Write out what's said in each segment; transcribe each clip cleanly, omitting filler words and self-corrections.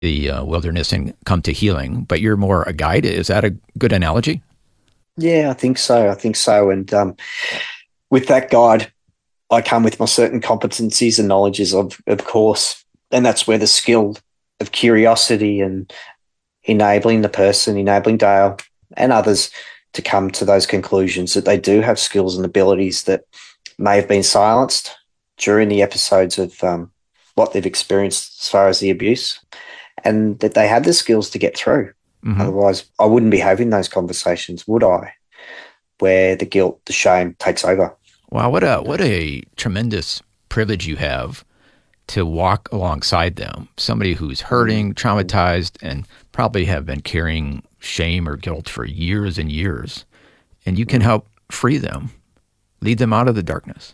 the wilderness and come to healing, but you're more a guide. Is that a good analogy? Yeah, I think so. I think so. And with that guide, I come with my certain competencies and knowledges of course, and that's where the skill of curiosity and enabling the person, enabling Dale and others to come to those conclusions that they do have skills and abilities that may have been silenced during the episodes of what they've experienced as far as the abuse, and that they have the skills to get through. Hmm. Otherwise, I wouldn't be having those conversations, would I? Where the guilt, the shame takes over. Wow, what a tremendous privilege you have to walk alongside them. Somebody who's hurting, traumatized, and probably have been carrying shame or guilt for years and years, and you can help free them, lead them out of the darkness.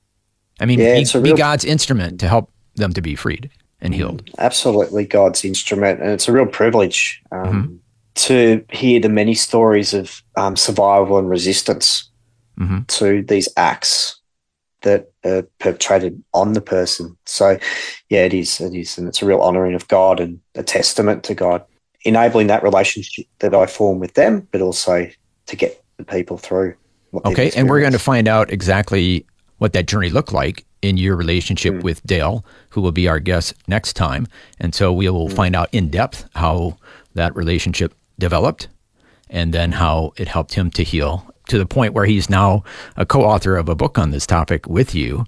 I mean, Yeah, be God's instrument to help them to be freed and healed. absolutely God's instrument, and it's a real privilege Hmm. to hear the many stories of survival and resistance Hmm. to these acts that are perpetrated on the person. So, yeah, it is, and it's a real honouring of God and a testament to God, enabling that relationship that I form with them, but also to get the people through what they've Okay, and we're going to experienced. find out exactly what that journey looked like in your relationship Mm, with Dale, who will be our guest next time. And so we will mm, find out in depth how that relationship developed and then how it helped him to heal to the point where he's now a co-author of a book on this topic with you.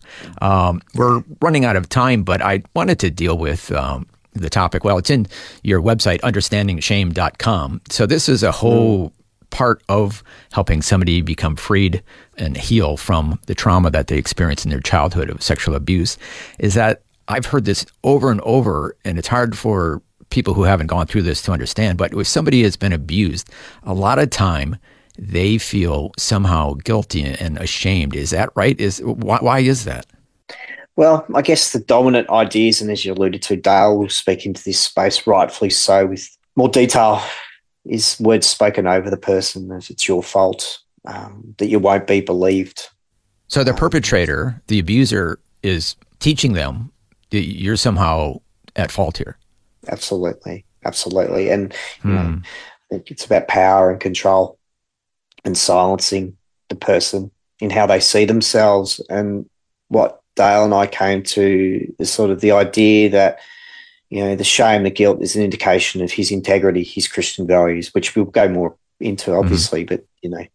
We're running out of time, but I wanted to deal with the topic. Well, it's in your website, understandingshame.com. So this is a mm. whole part of helping somebody become freed and heal from the trauma that they experienced in their childhood of sexual abuse, is that I've heard this over and over, and it's hard for people who haven't gone through this to understand, but if somebody has been abused, a lot of time they feel somehow guilty and ashamed. Is that right? Why is that? Well, I guess the dominant ideas, and as you alluded to, Dale will speak into this space rightfully so with more detail, is words spoken over the person as it's your fault, that you won't be believed. So the Um, perpetrator, the abuser, is teaching them that you're somehow at fault here. Absolutely, absolutely. And, I Hmm. think it's about power and control and silencing the person in how they see themselves. And what Dale and I came to is sort of the idea that, the shame, the guilt is an indication of his integrity, his Christian values, which we'll go more into, Hmm. obviously. But,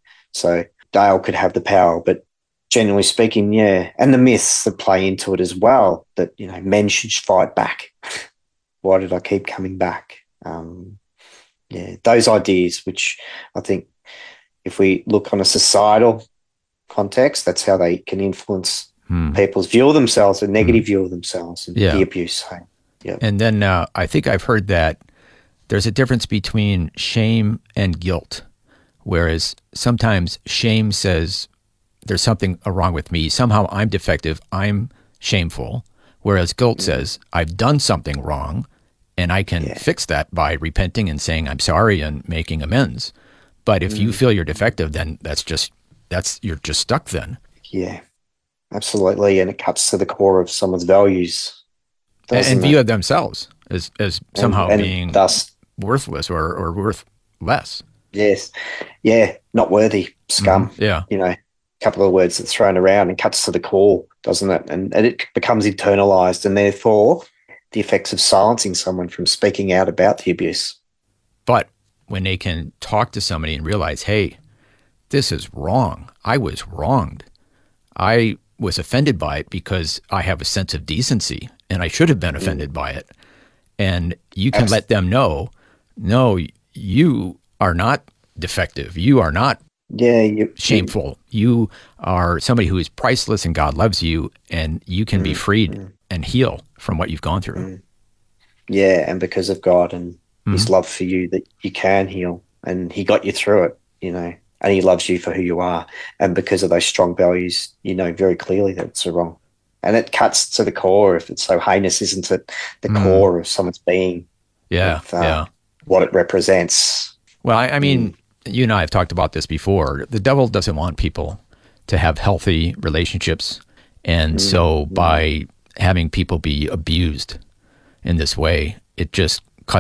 so Dale could have the power, but generally speaking, yeah. And the myths that play into it as well, that, men should fight back. Why did I keep coming back? Yeah, those ideas, which I think if we look on a societal context, that's how they can influence Hmm. people's view of themselves, a Hmm. negative view of themselves, and the Yeah. abuse. So, yeah, And then I think I've heard that there's a difference between shame and guilt, whereas sometimes shame says there's something wrong with me. Somehow I'm defective. I'm shameful. Whereas guilt mm, says I've done something wrong and I can yeah, fix that by repenting and saying I'm sorry and making amends. But if you mm, feel you're defective, then you're just stuck then. yeah, absolutely. And it cuts to the core of someone's values, And doesn't view it? of themselves as And somehow and being thus, worthless or worth less. yes, yeah, not worthy, Hmm. scum. Yeah. A couple of words that's thrown around and cuts to the core, doesn't it? And it becomes internalized, and therefore the effects of silencing someone from speaking out about the abuse. But when they can talk to somebody and realize, hey, this is wrong. I was wronged. I was offended by it because I have a sense of decency and I should have been Mm, offended by it. And you can abs- let them know, no, you are not defective. You are not yeah, you shameful. You are somebody who is priceless and God loves you and you can be mm, freed mm, and heal from what you've gone through. mm. Yeah, and because of God and Hmm. His love for you, that you can heal, and He got you through it, and He loves you for who you are, and because of those strong values, you know very clearly that it's wrong, and it cuts to the core. If it's so heinous, isn't it? The Hmm. core of someone's being, Yeah. of Yeah. what it represents. Well, I Mm, mean, you and I have talked about this before. The devil doesn't want people to have healthy relationships. And mm, so mm, by having people be abused in this way, it just